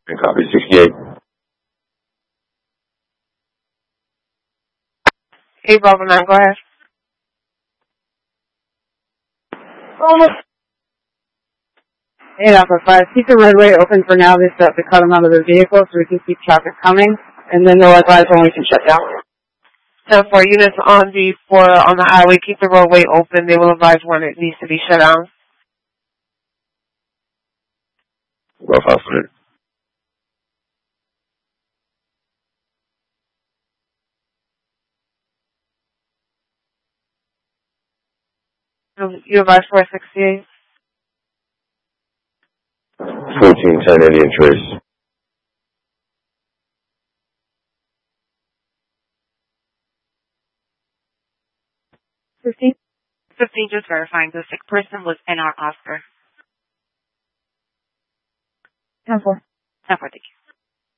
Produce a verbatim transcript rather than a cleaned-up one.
Copy sixty-eight. Hey, Bravo nine, go ahead. Almost. eight Alpha five. Keep the roadway open for now. They set to cut them out of the vehicle so we can keep traffic coming, and then they'll advise when we can shut down. So for units on the for on the highway, keep the roadway open. They will advise when it needs to be shut down. Rough Alpha. You advise four sixty-eight. fourteen ten Indian Trace. fifteen? fifteen, just verifying the sick person was N R Oscar. ten four. ten four, thank you.